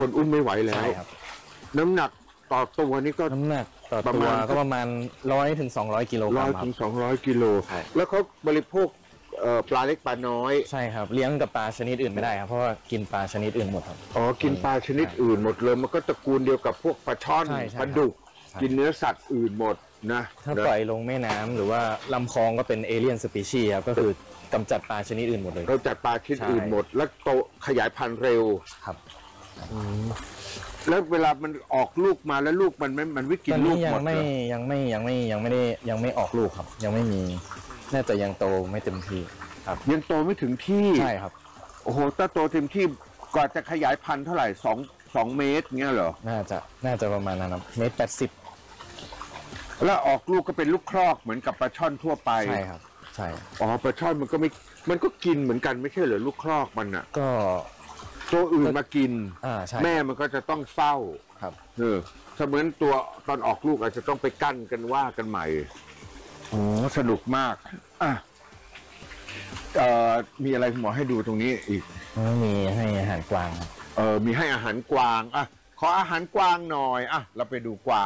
คนอุ้มไม่ไหวแล้ใช่วครับน้ำหนักต่อตัวนี่ก็น้ำหนักต่อประตัวมาณก็ประมาณ100 ถึง 200 กิโลกรัมคถึรับง200 กิโลใช่แล้วเขาบริโภคปลาเล็กปลาน้อยใช่ครับเลี้ยงกับปลาชนิดอื่นไม่ได้ครับเพราะว่ากินปลาชนิดอื่นหมดครับอ๋อกินปลาชนิดอื่นหมดเลยมันก็ตระกูลเดียวกับพวกปลาช่อนใช่ใช่ปลาดุกใช่กินเนื้อสัตว์อื่นหมดนะถ้านะปล่อยลงแม่น้ำหรือว่าลำคลองก็เป็นเอเลียนสปีชีส์ครับก็คือกำจัดปลาชนิดอื่นหมดเลยเราจัดปลาชนิดอื่นหมด แล้วโตขยายพันธุ์เร็วครับแล้วเวลามันออกลูกมาแล้วลูกมันไม่กิตนอนลูนี้กยัหมงดไม่เหรอยังไม่ออกลูกครับ ยังไม่มีน่าจะยังโตไม่เต็มที่ครับยังโตไม่ถึงที่ใช่ครับโอ้โหถ้าโตเต็มที่กว่าจะขยายพันธุ์เท่าไหร่2 เมตรเงี้ยเหรอน่าจะประมาณนั้นครับ1.80 แล้วออกลูกก็เป็นลูกครอกเหมือนกับปลาช่อนทั่วไปใช่ครับใช่อ๋อปลาช่อนมันก็กินเหมือนกันไม่ใช่เหรอลูกครอกมันอะก็ตัวอื่นมากินใช่แม่มันก็จะต้องเฝ้าครับเสมือนตัวตอนออกลูกอาจจะต้องไปกั้นกันว่ากันใหม่โอ้สนุกมากอ่ะมีอะไรหมอให้ดูตรงนี้อีกมีให้อาหารกวางครับมีให้อาหารกวางอ่ะขออาหารกวางหน่อยอ่ะเราไปดูกวาง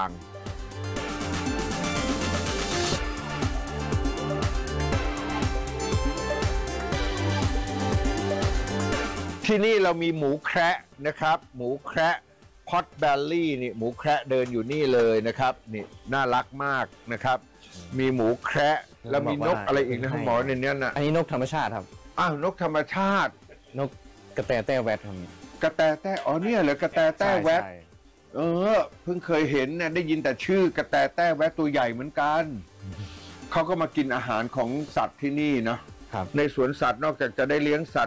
ที่นี่เรามีหมูแคระนะครับ หมูแคระพอตแบลลี่นี่หมูแคระเดินอยู่นี่เลยนะครับนี่น่ารักมากนะครับ มีหมูแคระแล้วมีนกอะไรอีกนะหมอในนี้น่ะอันนี้นกธรรมชาติครับอ้าวนกธรรมชาตินกกระแตแต้แวดครับกระแตแต้อ๋อเนี่ยเหรอกระแตแต้แวดใช่เพิ่งเคยเห็นเนี่ยได้ยินแต่ชื่อกระแตแต้แวดตัวใหญ่เหมือนกันเขาก็มากินอาหารของสัตว์ที่นี่เนาะครับในสวนสัตว์นอกจากจะได้เลี้ยงสัตว์